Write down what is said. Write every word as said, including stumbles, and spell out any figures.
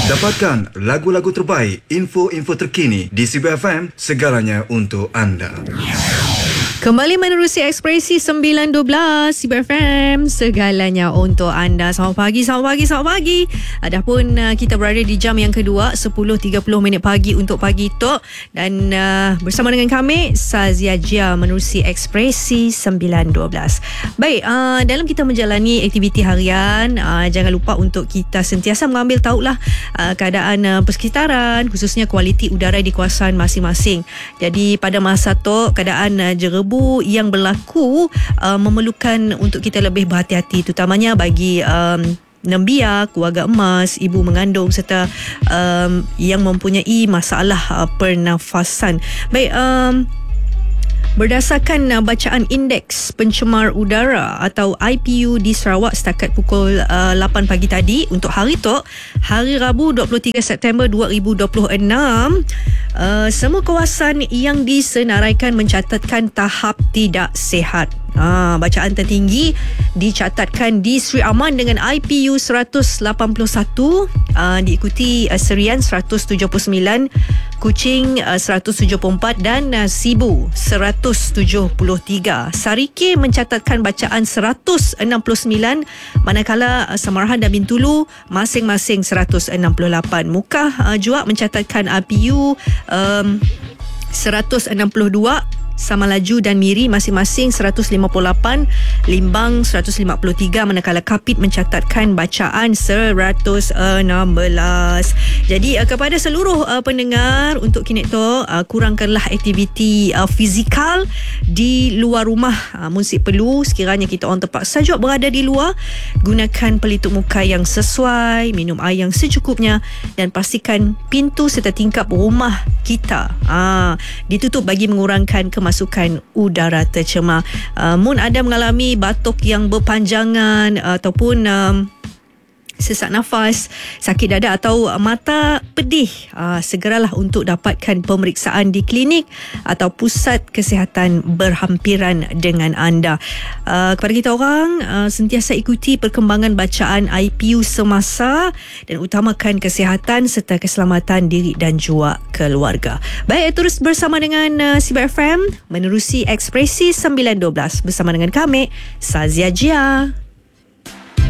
Dapatkan lagu-lagu terbaik, info-info terkini di C B F M, segalanya untuk anda. Kembali menerusi Ekspresi sembilan dua belas C B F M, segalanya untuk anda. Selamat pagi, selamat pagi, selamat pagi. Dah pun uh, kita berada di jam yang kedua, sepuluh tiga puluh minit pagi untuk Pagi Tok. Dan uh, bersama dengan kami, Sazia Jia, menerusi Ekspresi sembilan dua belas. Baik, uh, dalam kita menjalani aktiviti harian, uh, jangan lupa untuk kita sentiasa mengambil tahulah uh, keadaan uh, persekitaran, khususnya kualiti udara di kawasan masing-masing. Jadi pada masa tu, keadaan uh, jerebu yang berlaku uh, memerlukan untuk kita lebih berhati-hati, terutamanya bagi um, Nembia, keluarga emas, ibu mengandung serta um, yang mempunyai masalah uh, pernafasan. Baik, um, berdasarkan uh, bacaan Indeks Pencemar Udara atau I P U di Sarawak setakat pukul uh, lapan pagi tadi, untuk hari tu, hari Rabu dua puluh tiga September dua ribu dua puluh enam, uh, semua kawasan yang disenaraikan mencatatkan tahap tidak sihat. Ha, bacaan tertinggi dicatatkan di Sri Aman dengan I P U seratus lapan puluh satu, uh, diikuti uh, Serian seratus tujuh puluh sembilan, Kuching uh, seratus tujuh puluh empat dan uh, Sibu seratus tujuh puluh tiga. Sarike mencatatkan bacaan seratus enam puluh sembilan, manakala uh, Samarahan dan Bintulu masing-masing seratus enam puluh lapan. Mukah uh, juga mencatatkan I P U um, seratus enam puluh dua, Samalaju dan Miri masing-masing seratus lima puluh lapan, Limbang seratus lima puluh tiga, manakala Kapit mencatatkan bacaan seratus enam belas. Jadi uh, kepada seluruh uh, pendengar, untuk kini tu uh, kurangkanlah aktiviti uh, fizikal di luar rumah. Uh, Mesti perlu, sekiranya kita orang terpaksa juga berada di luar, gunakan pelitup muka yang sesuai, minum air yang secukupnya dan pastikan pintu serta tingkap rumah kita uh, ditutup bagi mengurangkan kemasukan masukan udara tercemar. Uh, Mun ada mengalami batuk yang berpanjangan uh, ataupun um, sesak nafas, sakit dada atau mata pedih, uh, segeralah untuk dapatkan pemeriksaan di klinik atau pusat kesihatan berhampiran dengan anda. Uh, kepada kita orang, uh, sentiasa ikuti perkembangan bacaan I P U semasa dan utamakan kesihatan serta keselamatan diri dan juga keluarga. Baik, terus bersama dengan uh, C B F M menerusi Ekspresi sembilan dua belas bersama dengan kami, Sazia Jia.